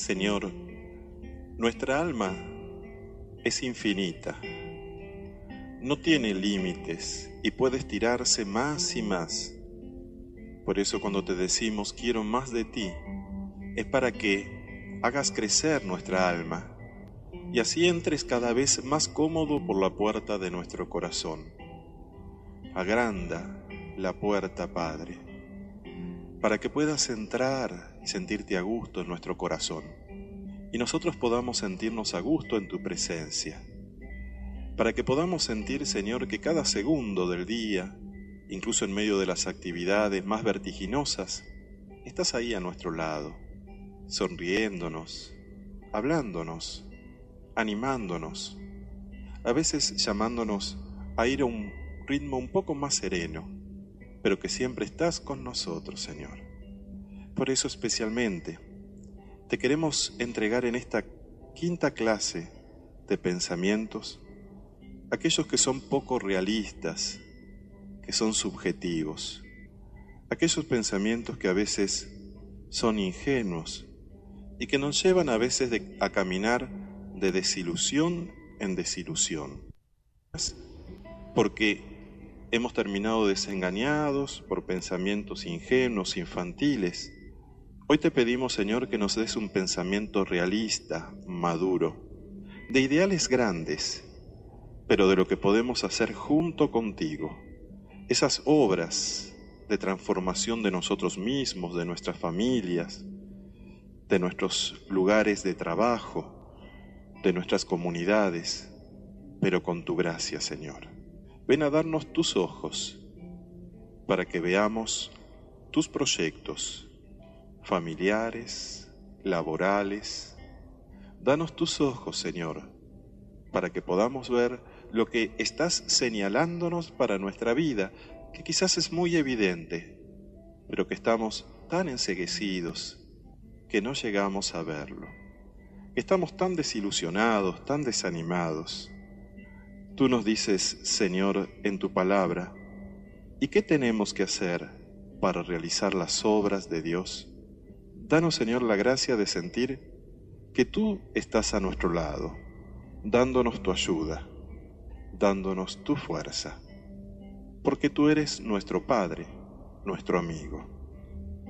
Señor, nuestra alma es infinita, no tiene límites y puede estirarse más y más. Por eso cuando te decimos quiero más de ti, es para que hagas crecer nuestra alma y así entres cada vez más cómodo por la puerta de nuestro corazón. Agranda la puerta, Padre, para que puedas entrar y sentirte a gusto en nuestro corazón y nosotros podamos sentirnos a gusto en tu presencia, para que podamos sentir, Señor, que cada segundo del día, incluso en medio de las actividades más vertiginosas, estás ahí a nuestro lado, sonriéndonos, hablándonos, animándonos, a veces llamándonos a ir a un ritmo un poco más sereno, pero que siempre estás con nosotros, Señor. Por eso especialmente te queremos entregar en esta quinta clase de pensamientos aquellos que son poco realistas, que son subjetivos, aquellos pensamientos que a veces son ingenuos y que nos llevan a veces a caminar de desilusión en desilusión, porque hemos terminado desengañados por pensamientos ingenuos, infantiles. Hoy te pedimos, Señor, que nos des un pensamiento realista, maduro, de ideales grandes, pero de lo que podemos hacer junto contigo. Esas obras de transformación de nosotros mismos, de nuestras familias, de nuestros lugares de trabajo, de nuestras comunidades, pero con tu gracia, Señor. Ven a darnos tus ojos para que veamos tus proyectos familiares, laborales. Danos tus ojos, Señor, para que podamos ver lo que estás señalándonos para nuestra vida, que quizás es muy evidente, pero que estamos tan enceguecidos que no llegamos a verlo. Estamos tan desilusionados, tan desanimados. Tú nos dices, Señor, en tu palabra, ¿y qué tenemos que hacer para realizar las obras de Dios? Danos, Señor, la gracia de sentir que tú estás a nuestro lado, dándonos tu ayuda, dándonos tu fuerza, porque tú eres nuestro Padre, nuestro amigo.